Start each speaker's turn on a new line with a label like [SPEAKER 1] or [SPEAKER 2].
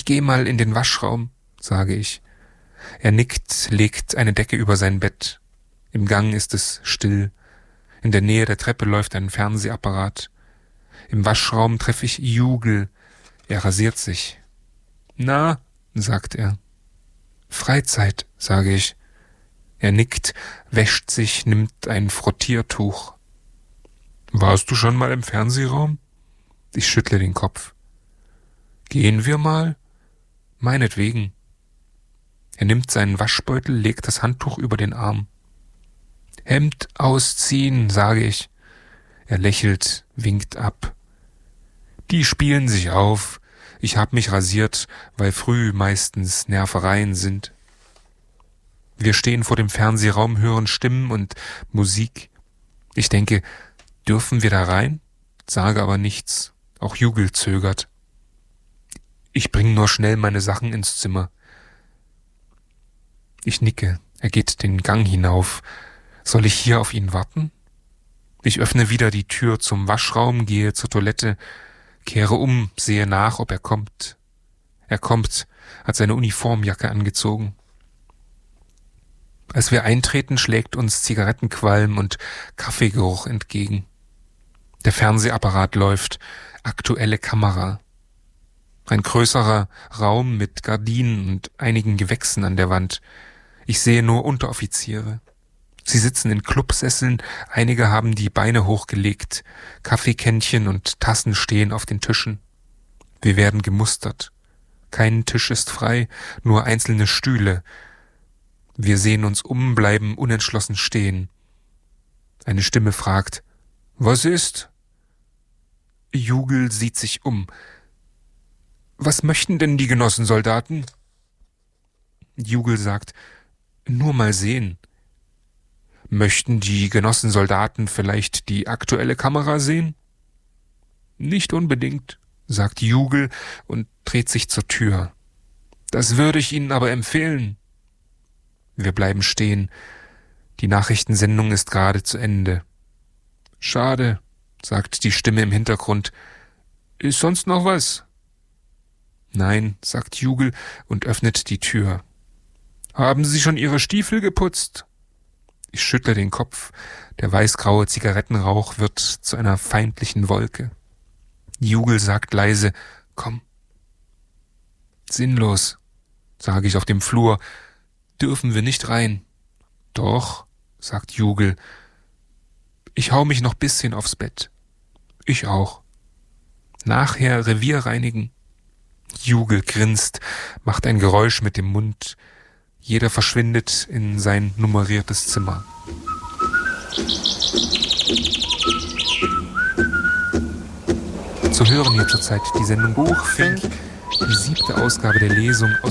[SPEAKER 1] Ich gehe mal in den Waschraum, sage ich. Er nickt, legt eine Decke über sein Bett. Im Gang ist es still. In der Nähe der Treppe läuft ein Fernsehapparat. Im Waschraum treffe ich Jugel. Er rasiert sich. Na, sagt er. Freizeit, sage ich. Er nickt, wäscht sich, nimmt ein Frottiertuch. Warst du schon mal im Fernsehraum? Ich schüttle den Kopf. Gehen wir mal? Meinetwegen. Er nimmt seinen Waschbeutel, legt das Handtuch über den Arm. Hemd ausziehen, sage ich. Er lächelt, winkt ab. Die spielen sich auf. Ich hab mich rasiert, weil früh meistens Nervereien sind. Wir stehen vor dem Fernsehraum, hören Stimmen und Musik. Ich denke, dürfen wir da rein? Sage aber nichts. Auch Jugel zögert. Ich bringe nur schnell meine Sachen ins Zimmer. Ich nicke. Er geht den Gang hinauf. Soll ich hier auf ihn warten? Ich öffne wieder die Tür zum Waschraum, gehe zur Toilette, kehre um, sehe nach, ob er kommt. Er kommt, hat seine Uniformjacke angezogen. Als wir eintreten, schlägt uns Zigarettenqualm und Kaffeegeruch entgegen. Der Fernsehapparat läuft, aktuelle Kamera. Ein größerer Raum mit Gardinen und einigen Gewächsen an der Wand. Ich sehe nur Unteroffiziere. Sie sitzen in Clubsesseln, einige haben die Beine hochgelegt, Kaffeekännchen und Tassen stehen auf den Tischen. Wir werden gemustert. Kein Tisch ist frei, nur einzelne Stühle. Wir sehen uns um, bleiben unentschlossen stehen. Eine Stimme fragt, »Was ist?« Jugel sieht sich um. »Was möchten denn die Genossensoldaten?« Jugel sagt, »Nur mal sehen.« »Möchten die Genossensoldaten vielleicht die aktuelle Kamera sehen?« »Nicht unbedingt«, sagt Jugel und dreht sich zur Tür. »Das würde ich Ihnen aber empfehlen.« Wir bleiben stehen. Die Nachrichtensendung ist gerade zu Ende. »Schade«, sagt die Stimme im Hintergrund. »Ist sonst noch was?« »Nein«, sagt Jugel und öffnet die Tür. »Haben Sie schon Ihre Stiefel geputzt?« Ich schüttle den Kopf. Der weißgraue Zigarettenrauch wird zu einer feindlichen Wolke. Jugel sagt leise, »Komm.« »Sinnlos«, sage ich auf dem Flur. »Dürfen wir nicht rein?« »Doch«, sagt Jugel. »Ich hau mich noch bisschen aufs Bett.« »Ich auch.« »Nachher Revier reinigen?« Jugel grinst, macht ein Geräusch mit dem Mund. Jeder verschwindet in sein nummeriertes Zimmer. Zu hören hier zurzeit die Sendung Buchfink, die 7. Ausgabe der Lesung aus